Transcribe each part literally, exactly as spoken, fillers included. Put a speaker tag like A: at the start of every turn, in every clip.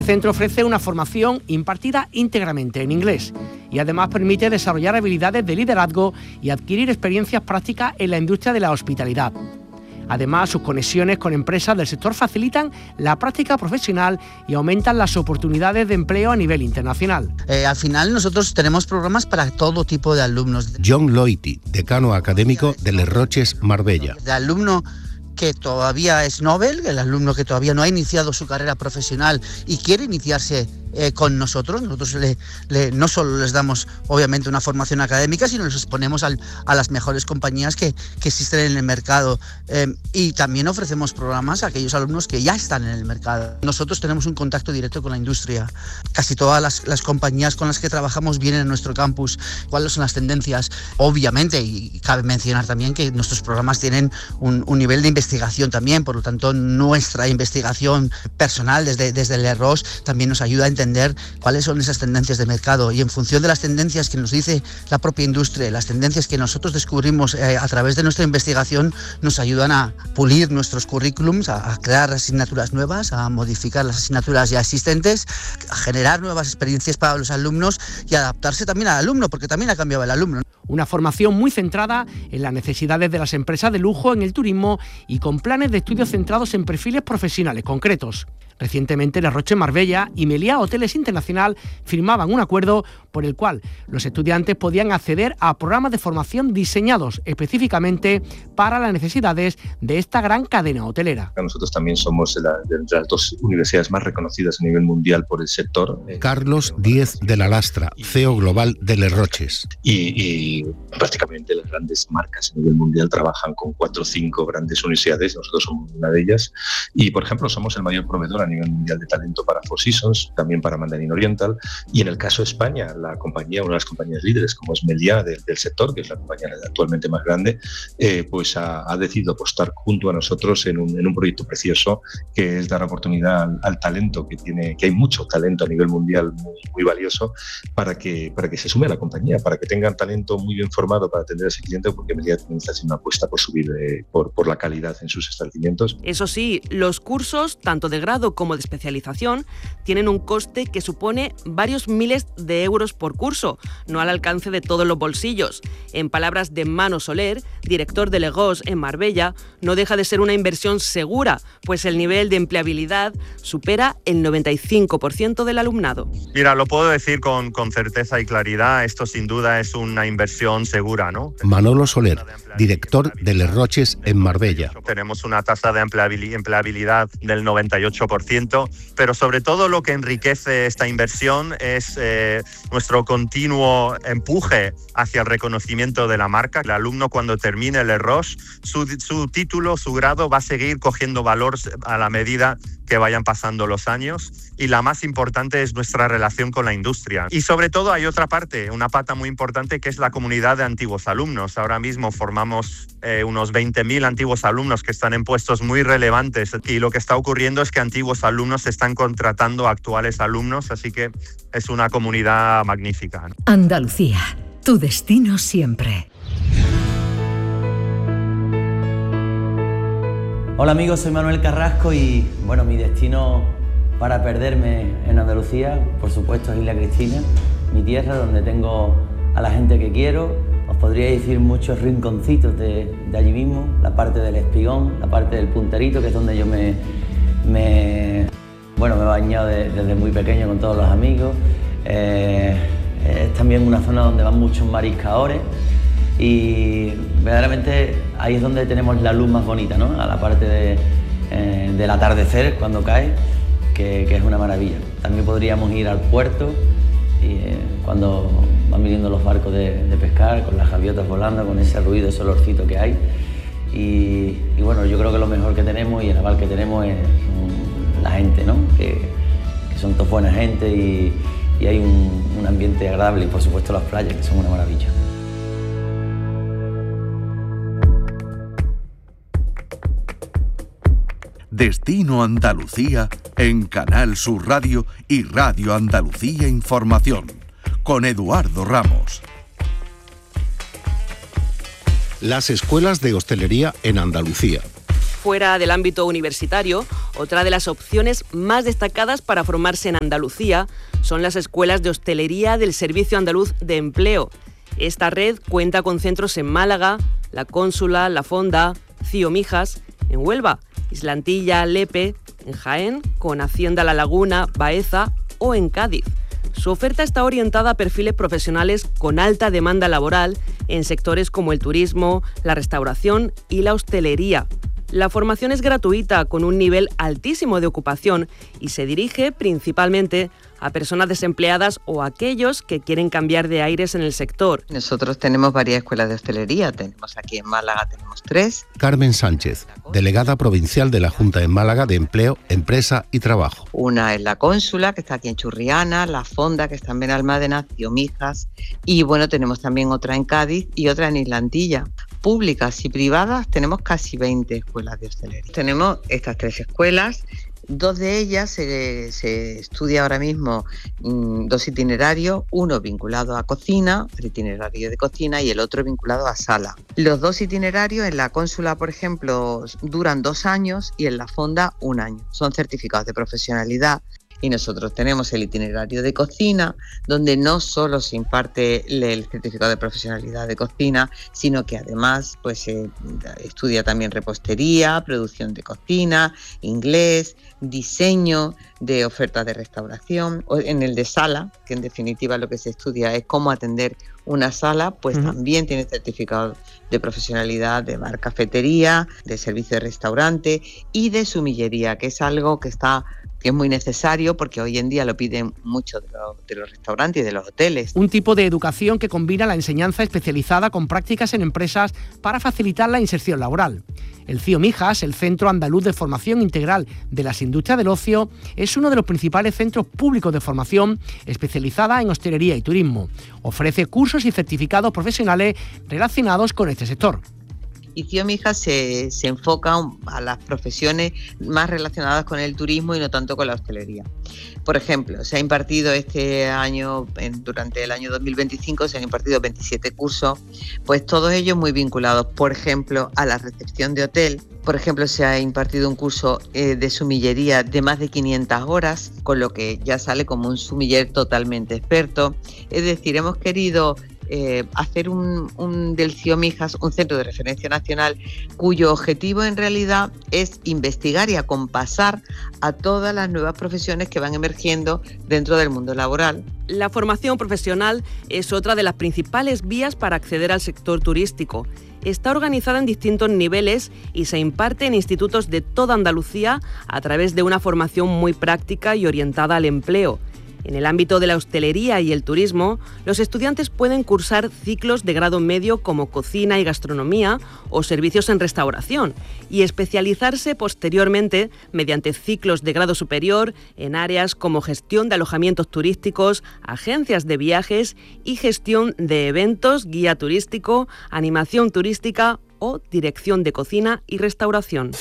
A: El centro ofrece una formación impartida íntegramente en inglés y además permite desarrollar habilidades de liderazgo y adquirir experiencias prácticas en la industria de la hospitalidad. Además, sus conexiones con empresas del sector facilitan la práctica profesional y aumentan las oportunidades de empleo a nivel internacional.
B: Eh, al final nosotros tenemos programas para todo tipo de alumnos.
C: John Loiti, decano académico de Les Roches, Marbella.
B: De alumno que todavía es Nobel, el alumno que todavía no ha iniciado su carrera profesional y quiere iniciarse eh, con nosotros. Nosotros le, le, no solo les damos obviamente una formación académica, sino les exponemos al, a las mejores compañías que, que existen en el mercado eh, y también ofrecemos programas a aquellos alumnos que ya están en el mercado. Nosotros tenemos un contacto directo con la industria. Casi todas las, las compañías con las que trabajamos vienen a nuestro campus. ¿Cuáles son las tendencias? Obviamente, y cabe mencionar también que nuestros programas tienen un, un nivel de investigación también, por lo tanto nuestra investigación personal desde, desde Les Roches también nos ayuda a entender cuáles son esas tendencias de mercado, y en función de las tendencias que nos dice la propia industria, las tendencias que nosotros descubrimos eh, a través de nuestra investigación, nos ayudan a pulir nuestros currículums, a, a crear asignaturas nuevas, a modificar las asignaturas ya existentes, a generar nuevas experiencias para los alumnos y adaptarse también al alumno, porque también ha cambiado el alumno.
A: Una formación muy centrada en las necesidades de las empresas de lujo en el turismo y con planes de estudios centrados en perfiles profesionales concretos. Recientemente, Les Roches Marbella y Meliá Hoteles Internacional firmaban un acuerdo por el cual los estudiantes podían acceder a programas de formación diseñados específicamente para las necesidades de esta gran cadena hotelera.
D: Nosotros también somos de, la, de las dos universidades más reconocidas a nivel mundial por el sector.
C: Carlos Díez de la Lastra, C E O global de Les Roches.
D: Y, y prácticamente las grandes marcas a nivel mundial trabajan con cuatro o cinco grandes universidades, nosotros somos una de ellas. Y, por ejemplo, somos el mayor proveedor a nivel mundial de talento para Four Seasons, también para Mandarin Oriental, y en el caso de España, la compañía, una de las compañías líderes como es Meliá del, del sector, que es la compañía actualmente más grande, eh, pues ha, ha decidido apostar junto a nosotros en un, en un proyecto precioso que es dar oportunidad al, al talento, que tiene, que hay mucho talento a nivel mundial muy, muy valioso, para que, para que se sume a la compañía, para que tengan talento muy bien formado para atender a ese cliente, porque Meliá también está haciendo una apuesta por subir eh, por, por la calidad en sus establecimientos.
E: Eso sí, los cursos, tanto de grado como de especialización, tienen un coste que supone varios miles de euros por curso, no al alcance de todos los bolsillos. En palabras de Mano Soler, director de Les Roches en Marbella, no deja de ser una inversión segura, pues el nivel de empleabilidad supera el noventa y cinco por ciento del alumnado.
F: Mira, lo puedo decir con, con certeza y claridad, esto sin duda es una inversión segura, ¿no?
C: Manolo Soler, director de Les Roches en Marbella.
F: Tenemos una tasa de empleabilidad del noventa y ocho por ciento, pero sobre todo lo que enriquece esta inversión es eh, nuestro continuo empuje hacia el reconocimiento de la marca. El alumno, cuando termine Les Roches, su, su título, su grado va a seguir cogiendo valor a la medida que vayan pasando los años, y la más importante es nuestra relación con la industria. Y sobre todo hay otra parte, una pata muy importante, que es la comunidad de antiguos alumnos. Ahora mismo formamos eh, unos veinte mil antiguos alumnos que están en puestos muy relevantes, y lo que está ocurriendo es que antiguos alumnos están contratando a actuales alumnos, así que es una comunidad magnífica.
G: Andalucía, tu destino siempre.
H: Hola amigos, soy Manuel Carrasco y bueno, mi destino para perderme en Andalucía, por supuesto, es Isla Cristina, mi tierra, donde tengo a la gente que quiero. Os podría decir muchos rinconcitos de, de allí mismo, la parte del Espigón, la parte del Punterito, que es donde yo me, me, bueno, me he bañado de, desde muy pequeño con todos los amigos. Eh, es también una zona donde van muchos mariscadores. Y verdaderamente ahí es donde tenemos la luz más bonita, ¿no? A la parte de, eh, del atardecer cuando cae, que, que es una maravilla. También podríamos ir al puerto y eh, cuando van viniendo los barcos de, de pescar, con las gaviotas volando, con ese ruido, ese olorcito que hay. Y, y bueno, yo creo que lo mejor que tenemos y el aval que tenemos es um, la gente, ¿no? Que, que son todos buena gente y, y hay un, un ambiente agradable, y por supuesto las playas, que son una maravilla.
I: Destino Andalucía en Canal Sur Radio y Radio Andalucía Información, con Eduardo Ramos.
C: Las escuelas de hostelería en Andalucía.
E: Fuera del ámbito universitario, Otra de las opciones más destacadas para formarse en Andalucía son las escuelas de hostelería del Servicio Andaluz de Empleo. Esta red cuenta con centros en Málaga, La Cónsula, La Fonda, Cío Mijas, en Huelva, Islantilla, Lepe, en Jaén, con Hacienda La Laguna, Baeza o en Cádiz. Su oferta está orientada a perfiles profesionales con alta demanda laboral en sectores como el turismo, la restauración y la hostelería. La formación es gratuita, con un nivel altísimo de ocupación, y se dirige principalmente a personas desempleadas o a aquellos que quieren cambiar de aires en el sector.
J: Nosotros tenemos varias escuelas de hostelería. Tenemos aquí en Málaga, tenemos tres.
C: Carmen Sánchez, delegada provincial de la Junta en Málaga de Empleo, Empresa y Trabajo.
J: Una es La Cónsula, que está aquí en Churriana, La Fonda, que está en Benalmádena, Cío Mijas, y bueno, tenemos también otra en Cádiz y otra en Islantilla. Públicas y privadas tenemos casi veinte escuelas de hostelería. Tenemos estas tres escuelas. Dos de ellas se, se estudia ahora mismo mmm, dos itinerarios, uno vinculado a cocina, el itinerario de cocina, y el otro vinculado a sala. Los dos itinerarios en La Cónsula, por ejemplo, duran dos años y en La Fonda un año. Son certificados de profesionalidad. Y nosotros tenemos el itinerario de cocina, donde no solo se imparte el certificado de profesionalidad de cocina, sino que además pues, se estudia también repostería, producción de cocina, inglés, diseño de ofertas de restauración. En el de sala, que en definitiva lo que se estudia es cómo atender una sala, pues uh-huh. también tiene certificado de profesionalidad de bar cafetería, de servicio de restaurante y de sumillería, que es algo que está que es muy necesario porque hoy en día lo piden mucho de, lo, de los restaurantes y de los hoteles.
A: Un tipo de educación que combina la enseñanza especializada con prácticas en empresas para facilitar la inserción laboral. El Cío Mijas, el Centro Andaluz de Formación Integral de las Industrias del Ocio, es uno de los principales centros públicos de formación especializada en hostelería y turismo. Ofrece cursos y certificados profesionales relacionados con este sector.
J: Y Cío Mijas se, se enfoca a las profesiones más relacionadas con el turismo y no tanto con la hostelería. Por ejemplo, se ha impartido este año, en, durante el año dos mil veinticinco, se han impartido veintisiete cursos, pues todos ellos muy vinculados, por ejemplo, a la recepción de hotel. Por ejemplo, se ha impartido un curso eh, de sumillería de más de quinientas horas, con lo que ya sale como un sumiller totalmente experto. Es decir, hemos querido Eh, hacer un, un del Cío Mijas un centro de referencia nacional cuyo objetivo en realidad es investigar y acompasar a todas las nuevas profesiones que van emergiendo dentro del mundo laboral.
E: La formación profesional es otra de las principales vías para acceder al sector turístico. Está organizada en distintos niveles y se imparte en institutos de toda Andalucía a través de una formación muy práctica y orientada al empleo. En el ámbito de la hostelería y el turismo, los estudiantes pueden cursar ciclos de grado medio como cocina y gastronomía o servicios en restauración y especializarse posteriormente mediante ciclos de grado superior en áreas como gestión de alojamientos turísticos, agencias de viajes y gestión de eventos, guía turístico, animación turística o dirección de cocina y restauración.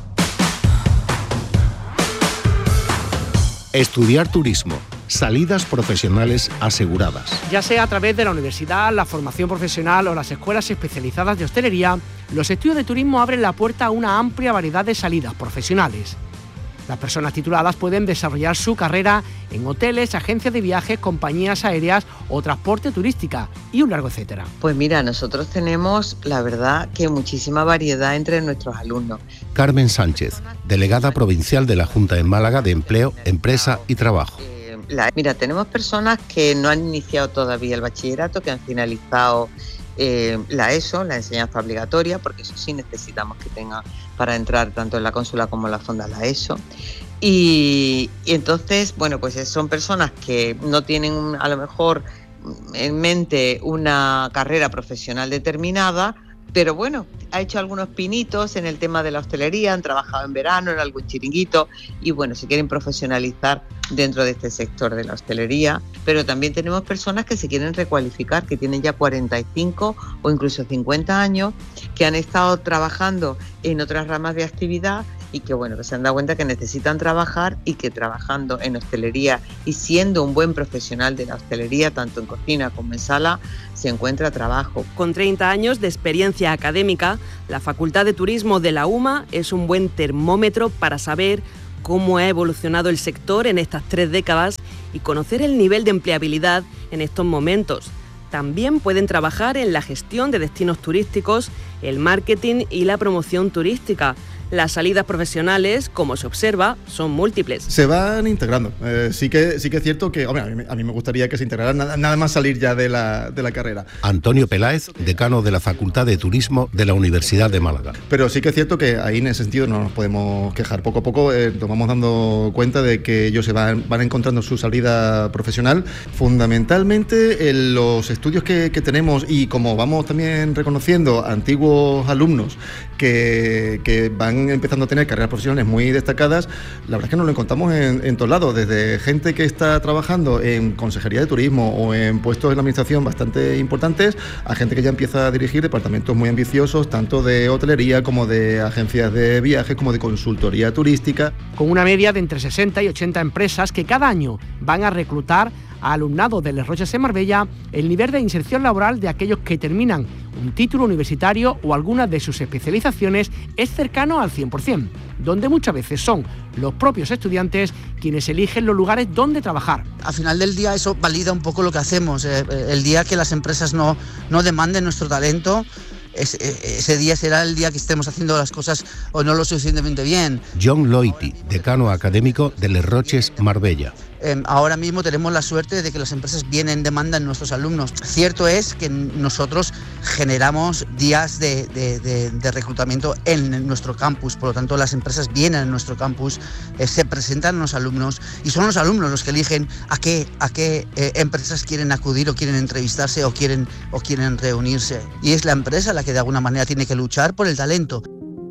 C: Estudiar turismo. Salidas profesionales aseguradas.
A: Ya sea a través de la universidad, la formación profesional o las escuelas especializadas de hostelería, los estudios de turismo abren la puerta a una amplia variedad de salidas profesionales. Las personas tituladas pueden desarrollar su carrera en hoteles, agencias de viajes, compañías aéreas o transporte turística y un largo etcétera.
J: Pues mira, nosotros tenemos, la verdad, que muchísima variedad entre nuestros alumnos.
C: Carmen Sánchez, delegada provincial de la Junta en Málaga de Empleo, Empresa y Trabajo.
J: Eh, la, mira, tenemos personas que no han iniciado todavía el bachillerato, que han finalizado Eh, la ESO, la enseñanza obligatoria, porque eso sí necesitamos que tenga para entrar tanto en la Cónsula como en la Fonda la ESO. Y, y entonces, bueno, pues son personas que no tienen a lo mejor en mente una carrera profesional determinada, pero bueno, ha hecho algunos pinitos en el tema de la hostelería, han trabajado en verano en algún chiringuito y bueno, se quieren profesionalizar dentro de este sector de la hostelería, pero también tenemos personas que se quieren recualificar, que tienen ya cuarenta y cinco o incluso cincuenta años, que han estado trabajando en otras ramas de actividad y que bueno, que se han dado cuenta que necesitan trabajar y que trabajando en hostelería y siendo un buen profesional de la hostelería, tanto en cocina como en sala, se encuentra trabajo.
E: Con treinta años de experiencia académica, la Facultad de Turismo de la UMA es un buen termómetro para saber cómo ha evolucionado el sector en estas tres décadas y conocer el nivel de empleabilidad en estos momentos. También pueden trabajar en la gestión de destinos turísticos, el marketing y la promoción turística. Las salidas profesionales, como se observa, son múltiples.
K: Se van integrando. Eh, sí que sí que es cierto que, hombre, a mí, a mí me gustaría que se integraran nada, nada más salir ya de la, de la carrera.
C: Antonio Peláez, decano de la Facultad de Turismo de la Universidad de Málaga.
K: Pero sí que es cierto que ahí en ese sentido no nos podemos quejar. Poco a poco eh, nos vamos dando cuenta de que ellos se van, van encontrando su salida profesional. Fundamentalmente en los estudios que, que tenemos, y como vamos también reconociendo antiguos alumnos que, que van empezando a tener carreras profesionales muy destacadas, la verdad es que nos lo encontramos en, en todos lados, desde gente que está trabajando en consejería de turismo o en puestos en la administración bastante importantes, a gente que ya empieza a dirigir departamentos muy ambiciosos, tanto de hotelería como de agencias de viajes, como de consultoría turística.
A: Con una media de entre sesenta y ochenta empresas que cada año van a reclutar a alumnado de Les Roches en Marbella, el nivel de inserción laboral de aquellos que terminan un título universitario o alguna de sus especializaciones es cercano al cien por ciento, donde muchas veces son los propios estudiantes quienes eligen los lugares donde trabajar.
B: Al final del día eso valida un poco lo que hacemos. El día que las empresas no, no demanden nuestro talento, Ese, ese día será el día que estemos haciendo las cosas o no lo suficientemente bien.
C: John Loiti, decano académico de Les Roches Marbella.
B: Eh, ahora mismo tenemos la suerte de que las empresas vienen, demandan nuestros alumnos. Cierto es que nosotros generamos días de, de, de, de reclutamiento en nuestro campus, por lo tanto las empresas vienen a nuestro campus, eh, se presentan a los alumnos y son los alumnos los que eligen a qué, a qué eh, empresas quieren acudir o quieren entrevistarse o quieren, o quieren reunirse. Y es la empresa la que de alguna manera tiene que luchar por el talento.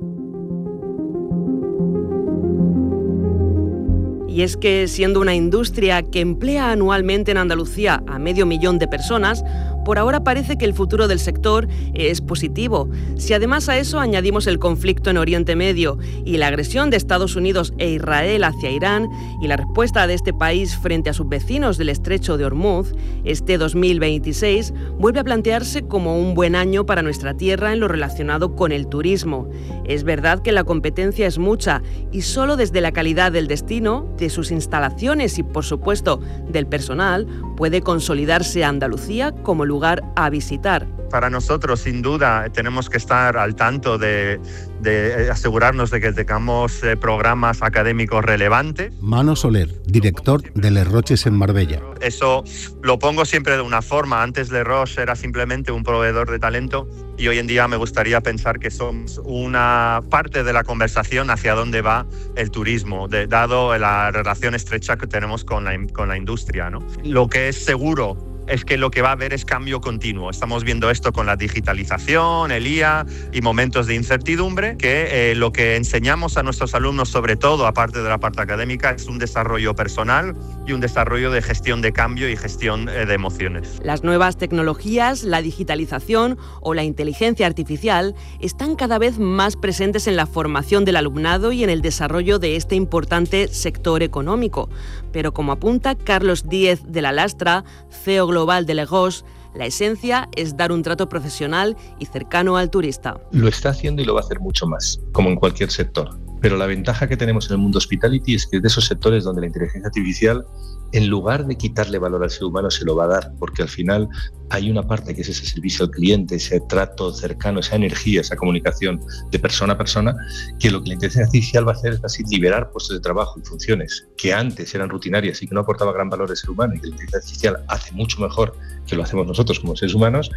E: Y es que, siendo una industria que emplea anualmente en Andalucía a medio millón de personas, por ahora parece que el futuro del sector es positivo. Si además a eso añadimos el conflicto en Oriente Medio y la agresión de Estados Unidos e Israel hacia Irán y la respuesta de este país frente a sus vecinos del Estrecho de Hormuz, este dos mil veintiséis vuelve a plantearse como un buen año para nuestra tierra en lo relacionado con el turismo. Es verdad que la competencia es mucha y solo desde la calidad del destino, de sus instalaciones y, por supuesto, del personal, puede consolidarse Andalucía como lugar a visitar.
F: Para nosotros, sin duda, tenemos que estar al tanto de, de asegurarnos de que tengamos eh, programas académicos relevantes.
C: Mano Soler, director de Les Roches en Marbella.
F: Eso lo pongo siempre de una forma. Antes Les Roches era simplemente un proveedor de talento y hoy en día me gustaría pensar que somos una parte de la conversación hacia dónde va el turismo, de, dado la relación estrecha que tenemos con la, con la industria, ¿no? Lo que es seguro es que lo que va a haber es cambio continuo. Estamos viendo esto con la digitalización, el I A y momentos de incertidumbre, que eh, lo que enseñamos a nuestros alumnos, sobre todo aparte de la parte académica, es un desarrollo personal y un desarrollo de gestión de cambio y gestión eh, de emociones.
E: Las nuevas tecnologías, la digitalización o la inteligencia artificial están cada vez más presentes en la formación del alumnado y en el desarrollo de este importante sector económico. Pero como apunta Carlos Díez de la Lastra, C E O global de Les Roches, la esencia es dar un trato profesional y cercano al turista.
D: Lo está haciendo y lo va a hacer mucho más, como en cualquier sector. Pero la ventaja que tenemos en el mundo hospitality es que es de esos sectores donde la inteligencia artificial, en lugar de quitarle valor al ser humano, se lo va a dar, porque al final hay una parte que es ese servicio al cliente, ese trato cercano, esa energía, esa comunicación de persona a persona, que lo que la inteligencia artificial va a hacer es así liberar puestos de trabajo y funciones que antes eran rutinarias y que no aportaba gran valor al ser humano, y que la inteligencia artificial hace mucho mejor que lo hacemos nosotros como seres humanos,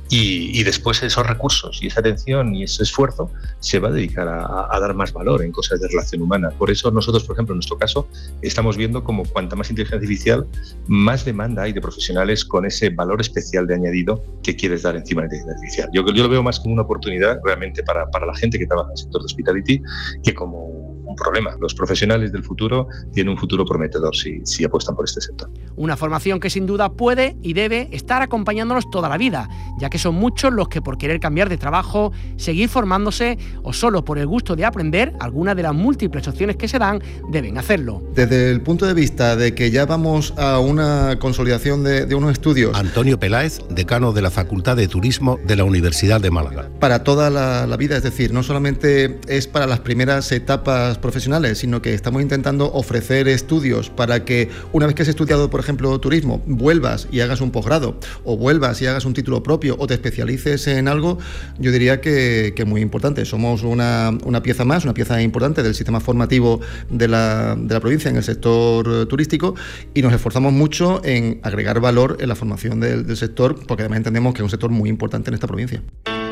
D: y, y después esos recursos y esa atención y ese esfuerzo se va a dedicar a, a dar más valor en cosas de relación humana. Por eso nosotros, por ejemplo, en nuestro caso, estamos viendo como cuanta más inteligencia artificial, más demanda hay de profesionales con ese valor especial de añadido que quieres dar encima de la inteligencia artificial. Yo, yo lo veo más como una oportunidad realmente para, para la gente que trabaja en el sector de hospitality que como un problema. Los profesionales del futuro tienen un futuro prometedor si, si apuestan por este sector.
A: Una formación que sin duda puede y debe estar acompañándonos toda la vida, ya que son muchos los que por querer cambiar de trabajo, seguir formándose o solo por el gusto de aprender alguna de las múltiples opciones que se dan, deben hacerlo.
K: Desde el punto de vista de que ya vamos a una consolidación de, de unos estudios...
C: Antonio Peláez, decano de la Facultad de Turismo de la Universidad de Málaga.
K: Para toda la, la vida, es decir, no solamente es para las primeras etapas profesionales, sino que estamos intentando ofrecer estudios para que una vez que has estudiado, por ejemplo, turismo, vuelvas y hagas un posgrado, o vuelvas y hagas un título propio, o te especialices en algo, yo diría que es muy importante. Somos una, una pieza más, una pieza importante del sistema formativo de la, de la provincia en el sector turístico, y nos esforzamos mucho en agregar valor en la formación del, del sector, porque además entendemos que es un sector muy importante en esta provincia.